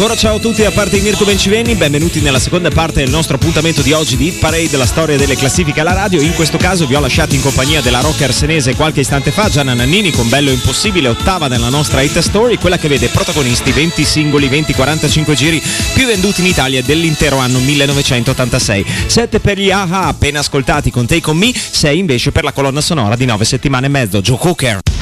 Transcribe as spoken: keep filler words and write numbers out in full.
Ora ciao a tutti da parte di Mirko Benciveni, benvenuti nella seconda parte del nostro appuntamento di oggi di Hit Parade, la storia delle classifiche alla radio. In questo caso vi ho lasciati in compagnia della rocker senese qualche istante fa, Gianna Nannini con Bello Impossibile, ottava nella nostra Hit Story, quella che vede protagonisti venti singoli, venti quarantacinque giri più venduti in Italia dell'intero anno millenovecentottantasei. sette per gli A H A appena ascoltati con Take On Me, sei invece per la colonna sonora di nove settimane e mezzo, Joe Cocker.